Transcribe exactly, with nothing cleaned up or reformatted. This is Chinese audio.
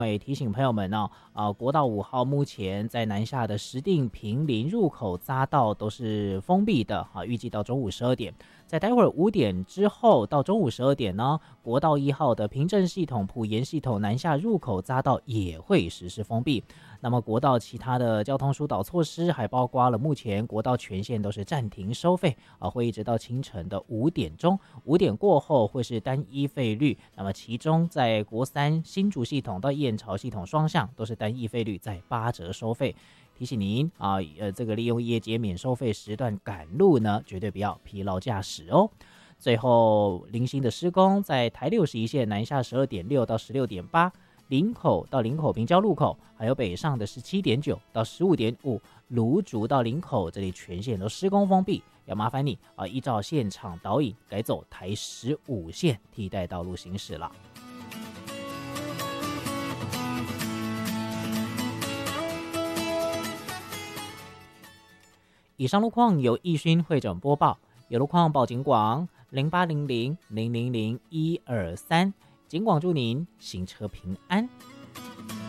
也提醒朋友们呢、哦，呃，国道五号目前在南下的石碇、坪林入口匝道都是封闭的啊，预计到中午十二点。在待会儿五点之后到中午十二点呢，国道一号的平镇系统、埔盐系统南下入口匝道也会实施封闭。那么国道其他的交通疏导措施还包括了目前国道全线都是暂停收费啊，会一直到清晨的五点钟，五点过后会是单一费率。那么其中在国三新竹系统到燕巢系统双向都是单一费率在八折收费。提醒您啊，呃，这个利用夜间免收费时段赶路呢，绝对不要疲劳驾驶哦。最后，零星的施工在台六十一线南下十二点六到十六点八，林口到林口平交路口，还有北上的十七点九到十五点五，芦竹到林口这里全线都施工封闭，要麻烦你啊，依照现场导引改走台十五线替代道路行驶了。以上路况由易勋会诊播报，有路况报警广零八零零零零零一二三，警广祝您行车平安。